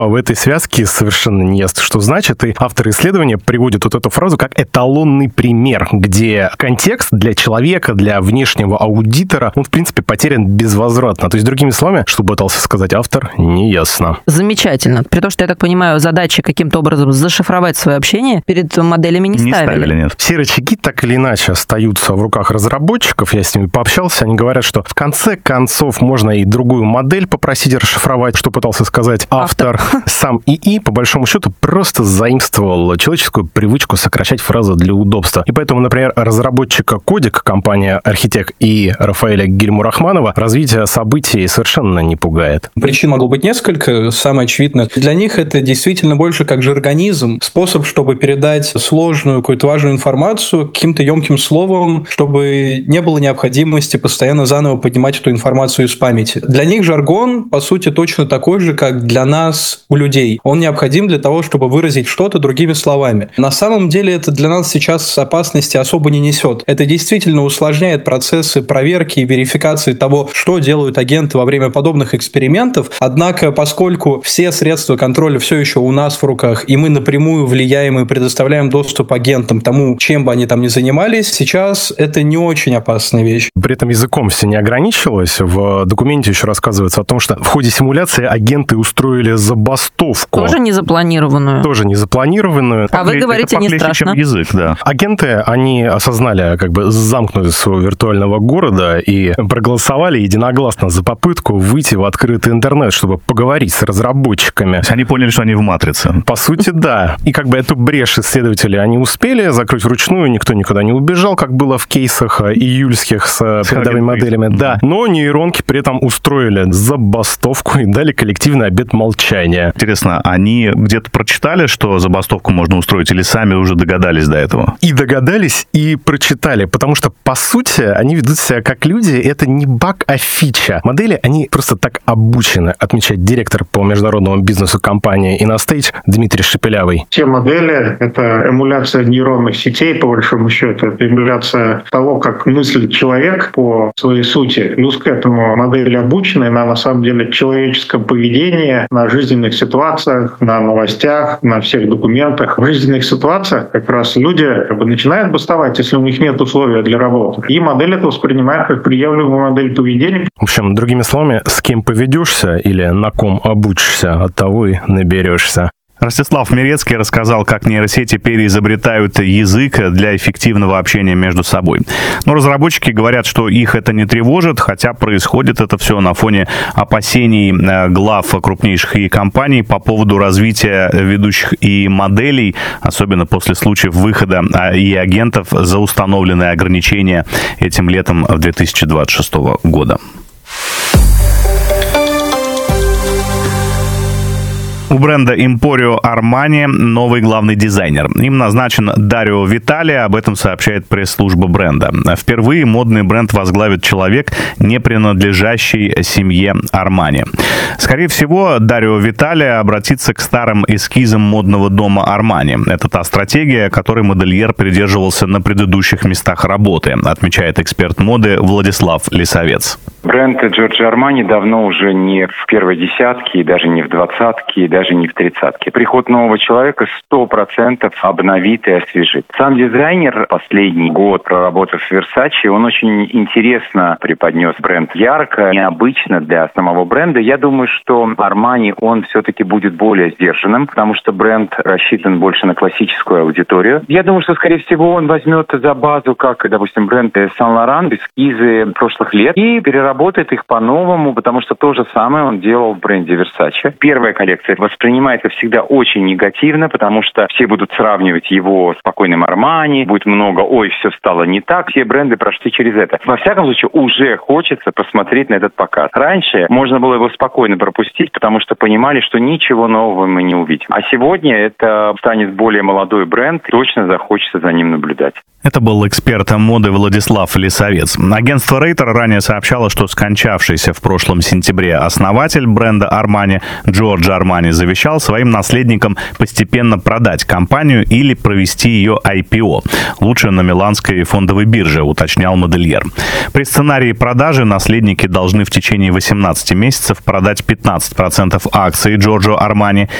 В этой связке совершенно не ясно, что значит, и автор исследования приводит вот эту фразу как эталонный пример, где контекст для человека, для внешнего аудитора, он, в принципе, потерян безвозвратно. То есть, другими словами, что пытался сказать автор, не ясно. Замечательно. При том, что, я так понимаю, задачи каким-то образом зашифровать свое общение перед моделями не ставили. Нет. Все рычаги так или иначе остаются в руках разработчиков. Я с ними пообщался, они говорят, что в конце концов можно и другую модель попросить расшифровать, что пытался сказать автор. Сам ИИ, по большому счету, просто заимствовал человеческую привычку сокращать фразы для удобства. И поэтому, например, разработчика Кодик, компания Архитект и Рафаэля Гильмурахманова, развитие событий совершенно не пугает. Причин могло быть несколько. Самое очевидное, для них это действительно больше как жаргонизм, способ, чтобы передать сложную, какую-то важную информацию каким-то емким словом, чтобы не было необходимости постоянно заново поднимать эту информацию из памяти. Для них жаргон, по сути, точно такой же, как для нас у людей. Он необходим для того, чтобы выразить что-то другими словами. На самом деле это для нас сейчас опасности особо не несет. Это действительно усложняет процессы проверки и верификации того, что делают агенты во время подобных экспериментов. Однако, поскольку все средства контроля все еще у нас в руках, и мы напрямую влияем и предоставляем доступ агентам тому, чем бы они там ни занимались, сейчас это не очень опасная вещь. При этом языком все не ограничилось. В документе еще рассказывается о том, что в ходе симуляции агенты устроили забастовку. Тоже незапланированную. А вы говорите, не страшно. Чем язык, да. Агенты, они осознали замкнутость своего виртуального города и проголосовали единогласно за попытку выйти в открытый интернет, чтобы поговорить с разработчиками. То есть они поняли, что они в матрице. По сути, да. И эту брешь исследователи они успели закрыть вручную, никто никуда не убежал, как было в кейсах июльских с ходовыми моделями. Да. Но нейронки при этом устроили забастовку и дали коллективный обет молчания. Интересно, они где-то прочитали, что забастовку можно устроить, или сами уже догадались до этого? И догадались, и прочитали, потому что, по сути, они ведут себя как люди, это не баг, а фича. Модели, они просто так обучены, отмечает директор по международному бизнесу компании InnoStage Дмитрий Шепелявый. Все модели — это эмуляция нейронных сетей, по большому счету. Это эмуляция того, как мыслит человек по своей сути. Плюс к этому модели обучены на самом деле человеческом поведении, на жизненных ситуациях, на новостях, на всех документах. В жизненных ситуациях как раз люди начинают бастовать, если у них нет условий для работы. И модель это воспринимает как приемлемую модель поведения. В общем, другими словами, с кем поведешься или на ком обучишься, от того и наберешься. Ростислав Мирецкий рассказал, как нейросети переизобретают язык для эффективного общения между собой. Но разработчики говорят, что их это не тревожит, хотя происходит это все на фоне опасений глав крупнейших компаний по поводу развития ведущих и моделей, особенно после случаев выхода агентов за установленные ограничения этим летом 2026 года. У бренда Emporio Armani новый главный дизайнер. Им назначен Дарио Витали, об этом сообщает пресс-служба бренда. Впервые модный бренд возглавит человек, не принадлежащий семье Армани. Скорее всего, Дарио Витали обратится к старым эскизам модного дома Армани. Это та стратегия, которой модельер придерживался на предыдущих местах работы, отмечает эксперт моды Владислав Лисовец. Бренд Джорджо Армани давно уже не в первой десятке, даже не в двадцатке, даже не в тридцатке. Приход нового человека 100% обновит и освежит. Сам дизайнер последний год, проработав в Versace, он очень интересно преподнес бренд. Ярко, необычно для самого бренда. Я думаю, что Армани, он все-таки будет более сдержанным, потому что бренд рассчитан больше на классическую аудиторию. Я думаю, что, скорее всего, он возьмет за базу, как, допустим, бренд Saint-Laurent, эскизы прошлых лет, и переработает их по-новому, потому что то же самое он делал в бренде Versace. Первая коллекция воспринимается всегда очень негативно, потому что все будут сравнивать его с спокойным Армани, будет много «ой, все стало не так», все бренды прошли через это. Во всяком случае, уже хочется посмотреть на этот показ. Раньше можно было его спокойно пропустить, потому что понимали, что ничего нового мы не увидим. А сегодня это станет более молодой бренд, точно захочется за ним наблюдать. Это был эксперт моды Владислав Лисовец. Агентство Рейтер ранее сообщало, что скончавшийся в прошлом сентябре основатель бренда Armani Джорджо Армани завещал своим наследникам постепенно продать компанию или провести ее IPO. Лучше на миланской фондовой бирже, уточнял модельер. При сценарии продажи наследники должны в течение 18 месяцев продать 15% акций Джорджо Армани